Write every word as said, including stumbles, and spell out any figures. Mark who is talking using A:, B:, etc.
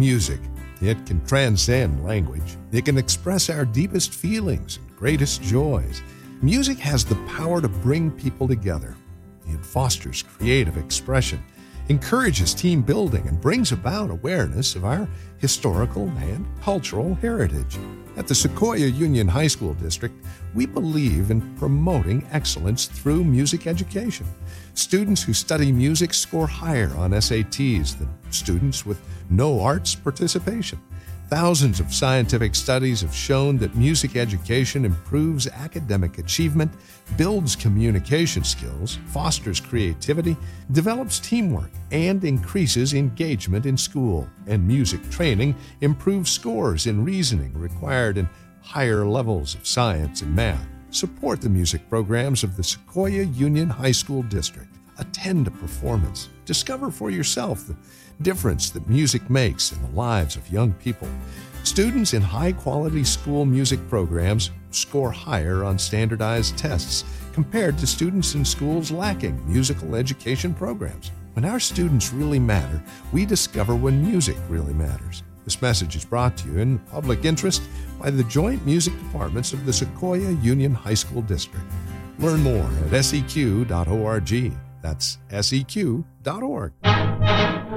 A: Music. It can transcend language. It can express our deepest feelings and greatest joys. Music has the power to bring people together. It fosters creative expression, encourages team building, and brings about awareness of our historical and cultural heritage. At the Sequoia Union High School District, we believe in promoting excellence through music education. Students who study music score higher on S A Ts than students with no arts participation. Thousands of scientific studies have shown that music education improves academic achievement, builds communication skills, fosters creativity, develops teamwork, and increases engagement in school. And music training improves scores in reasoning required in higher levels of science and math. Support the music programs of the Sequoia Union High School District. Attend a performance. Discover for yourself the difference that music makes in the lives of young people. Students in high-quality school music programs score higher on standardized tests compared to students in schools lacking musical education programs. When our students really matter, we discover when music really matters. This message is brought to you in the public interest by the Joint Music Departments of the Sequoia Union High School District. Learn more at S E Q dot org. That's S E Q dot org.